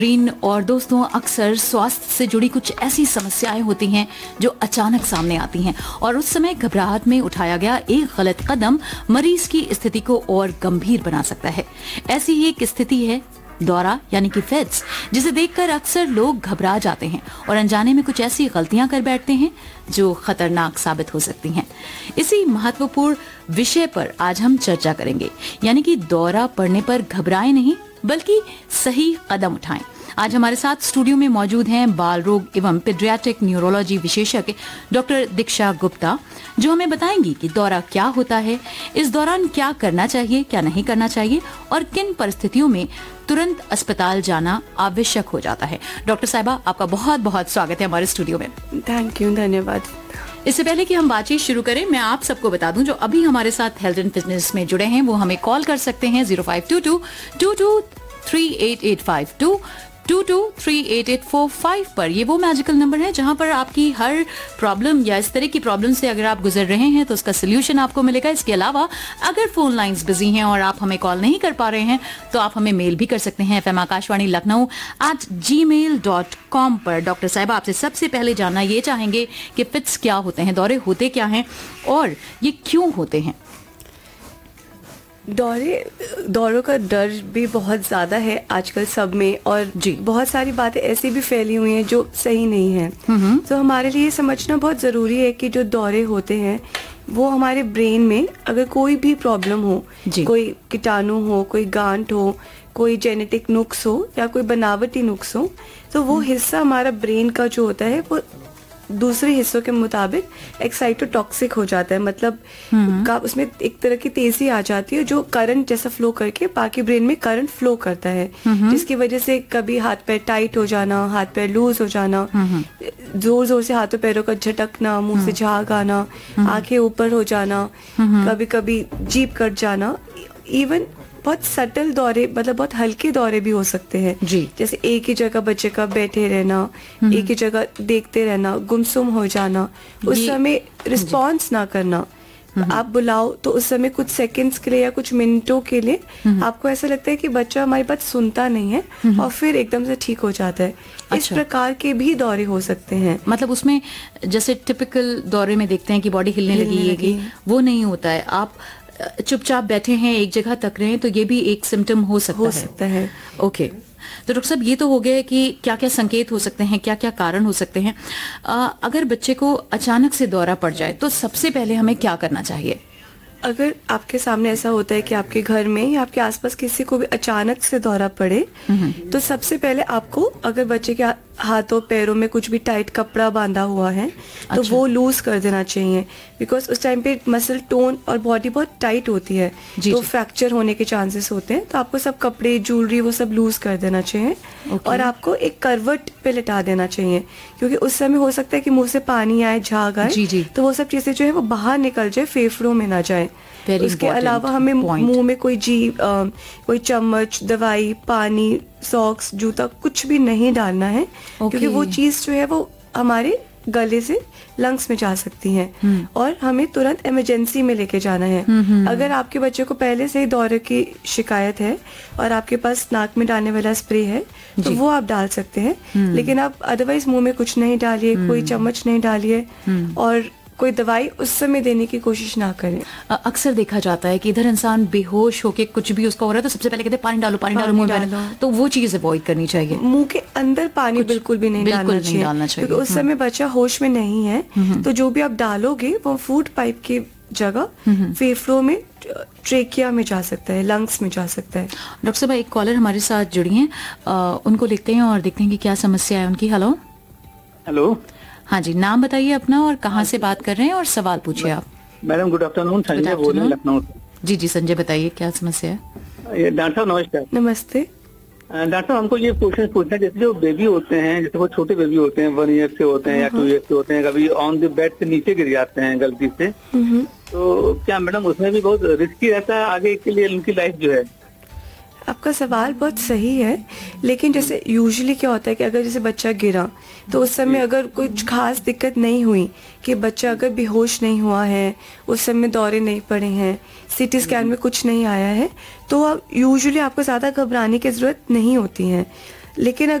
और दोस्तों, अक्सर स्वास्थ्य से जुड़ी कुछ ऐसी समस्याएं होती हैं जो अचानक सामने आती हैं और उस समय घबराहट में उठाया गया एक गलत कदम मरीज की स्थिति को और गंभीर बना सकता है। ऐसी ही एक स्थिति है दौरा यानी कि फिट्स, जिसे देखकर अक्सर लोग घबरा जाते हैं और अनजाने में कुछ ऐसी गलतियां कर बैठते हैं जो खतरनाक साबित हो सकती हैं। इसी महत्वपूर्ण विषय पर आज हम चर्चा करेंगे, यानी कि दौरा पड़ने पर घबराएं नहीं बल्कि सही कदम उठाएं। आज हमारे साथ स्टूडियो में मौजूद हैं बाल रोग एवं पीडियाट्रिक न्यूरोलॉजी विशेषज्ञ डॉक्टर दीक्षा गुप्ता, जो हमें बताएंगी कि दौरा क्या होता है, इस दौरान क्या करना चाहिए, क्या नहीं करना चाहिए और किन परिस्थितियों में तुरंत अस्पताल जाना आवश्यक हो जाता है। डॉक्टर साहिबा, आपका बहुत बहुत स्वागत है हमारे स्टूडियो में। थैंक यू, धन्यवाद। इससे पहले कि हम बातचीत शुरू करें, मैं आप सबको बता दूं जो अभी हमारे साथ हेल्थ एंड फिटनेस में जुड़े हैं वो हमें कॉल कर सकते हैं 0522-223885 223845 पर। ये वो मैजिकल नंबर है जहां पर आपकी हर प्रॉब्लम या इस तरह की प्रॉब्लम से अगर आप गुजर रहे हैं तो उसका सोल्यूशन आपको मिलेगा। इसके अलावा अगर फोन लाइंस बिजी हैं और आप हमें कॉल नहीं कर पा रहे हैं तो आप हमें मेल भी कर सकते हैं FM आकाशवाणी लखनऊ @gmail.com पर। डॉक्टर साहिबा, आपसे सबसे पहले जानना ये चाहेंगे कि फिट्स क्या होते हैं, दौरे होते क्या हैं और ये क्यों होते हैं? दौरों का डर भी बहुत ज़्यादा है आजकल सब में, और जी, बहुत सारी बातें ऐसी भी फैली हुई हैं जो सही नहीं है। तो हमारे लिए समझना बहुत ज़रूरी है कि जो दौरे होते हैं वो हमारे ब्रेन में अगर कोई भी प्रॉब्लम हो, कोई कीटाणु हो, कोई गांठ हो, कोई जेनेटिक नुक्स हो या कोई बनावटी नुक्स हो, तो वो हिस्सा हमारा ब्रेन का जो होता है वो दूसरे हिस्सों के मुताबिक एक्साइटोटॉक्सिक हो जाता है। मतलब का उसमें एक तरह की तेजी आ जाती है जो करंट जैसा फ्लो करके बाकी ब्रेन में करंट फ्लो करता है, जिसकी वजह से कभी हाथ पैर टाइट हो जाना, हाथ पैर लूज हो जाना, जोर जोर से हाथों पैरों का झटकना, मुंह से झाग आना, आंखें ऊपर हो जाना, कभी कभी जीभ कट जाना, इवन बहुत सटल दौरे, मतलब बहुत हल्के दौरे भी हो सकते हैं जी। जैसे एक ही जगह बच्चे का बैठे रहना, एक ही जगह देखते रहना, गुमसुम हो जाना, उस समय रिस्पॉन्स ना करना। आप बुलाओ तो उस समय कुछ सेकंड्स के लिए या कुछ मिनटों के लिए आपको ऐसा लगता है कि बच्चा हमारी बात सुनता नहीं है और फिर एकदम से ठीक हो जाता है। इस प्रकार के भी दौरे हो सकते हैं। मतलब उसमें जैसे टिपिकल दौरे में देखते हैं कि बॉडी हिलने लगी, वो नहीं होता है। आप चुपचाप बैठे हैं, एक जगह तक रहे हैं, तो ये भी एक सिम्टम हो सकता है। ओके, तो डॉक्टर साहब, ये तो हो गया कि क्या क्या संकेत हो सकते हैं, क्या क्या कारण हो सकते हैं। अगर बच्चे को अचानक से दौरा पड़ जाए तो सबसे पहले हमें क्या करना चाहिए? अगर आपके सामने ऐसा होता है कि आपके घर में या आपके आसपास किसी को भी अचानक से दौरा पड़े, तो सबसे पहले आपको, अगर बच्चे के हाथों पैरों में कुछ भी टाइट कपड़ा बांधा हुआ है तो वो लूज कर देना चाहिए, बिकॉज उस टाइम पे मसल टोन और बॉडी बहुत टाइट होती है, तो फ्रैक्चर होने के चांसेस होते हैं। तो आपको सब कपड़े, ज्वेलरी वो सब लूज कर देना चाहिए और आपको एक करवट पे लिटा देना चाहिए, क्योंकि उस समय हो सकता है कि मुंह से पानी आए, झाग आए, तो वो सब चीजें जो है वो बाहर निकल जाए, फेफड़ों में ना जाए। उसके अलावा हमें मुंह में कोई चम्मच, दवाई, पानी, सॉक्स, जूता कुछ भी नहीं डालना है, क्योंकि वो चीज जो है वो हमारे गले से लंग्स में जा सकती है और हमें तुरंत इमरजेंसी में लेके जाना है। अगर आपके बच्चे को पहले से ही दौरे की शिकायत है और आपके पास नाक में डालने वाला स्प्रे है तो वो आप डाल सकते हैं, लेकिन आप अदरवाइज मुंह में कुछ नहीं डालिए, कोई चम्मच नहीं डालिए और कोई दवाई उस समय देने की कोशिश ना करें। अक्सर देखा जाता है कि इधर इंसान बेहोश होके कुछ भी उसका हो रहा है तो सबसे पहले कहते हैं पानी डालो मुंह में, तो वो चीज अवॉइड करनी चाहिए। मुंह के अंदर पानी बिल्कुल भी नहीं डालना चाहिए, क्योंकि उस समय बच्चा होश में नहीं है। तो जो भी आप डालोगे वो फूड पाइप की जगह फेफड़ों में, ट्रेकिया में जा सकता है, लंग्स में जा सकता है। डॉक्टर साहब, एक कॉलर हमारे साथ जुड़ी हैं, उनको लिखते हैं और देखते हैं कि क्या समस्या है उनकी। हेलो। हाँ जी, नाम बताइए अपना और कहाँ से बात कर रहे हैं और सवाल पूछिए आप। मैडम गुड आफ्टरनून, संजय बोल रहे हैं लखनऊ से। जी संजय, बताइए क्या समस्या है। डॉक्टर साहब नमस्कार। नमस्ते डॉक्टर साहब, हमको ये क्वेश्चन पूछना है, जैसे जो बेबी होते हैं, जैसे वो छोटे बेबी होते हैं, 1 ईयर से होते हैं या 2 ईयर से होते हैं, कभी ऑन द बेड से नीचे गिर जाते हैं गलती से, तो क्या मैडम उसमें भी बहुत रिस्की रहता है आगे के लिए उनकी लाइफ जो है? आपका सवाल बहुत सही है, लेकिन जैसे यूजुअली क्या होता है कि अगर जैसे बच्चा गिरा तो उस समय अगर कुछ खास दिक्कत नहीं हुई, कि बच्चा अगर बेहोश नहीं हुआ है, उस समय दौरे नहीं पड़े हैं, सीटी स्कैन में कुछ नहीं आया है, तो यूजुअली आपको ज़्यादा घबराने की ज़रूरत नहीं होती है। लेकिन